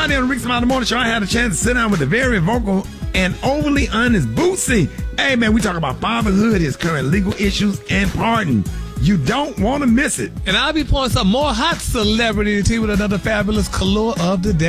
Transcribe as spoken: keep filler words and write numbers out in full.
Friday on the Rick Smiley Morning Show, I had a chance to sit down with the very vocal and overly honest Boosie. Hey, man, we talk about fatherhood, his current legal issues, and pardon. You don't want to miss it. And I'll be pouring some more hot celebrity tea with another fabulous color of the day.